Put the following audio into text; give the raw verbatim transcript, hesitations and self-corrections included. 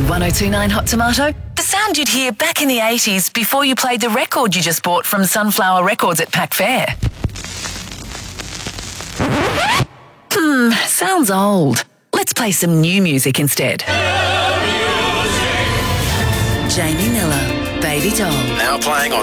On one oh two point nine Hot Tomato, the sound you'd hear back in the eighties before you played the record you just bought from Sunflower Records at Pack Fair. Hmm, sounds old. Let's play some new music instead. Jamie Miller, Baby Doll. Now playing on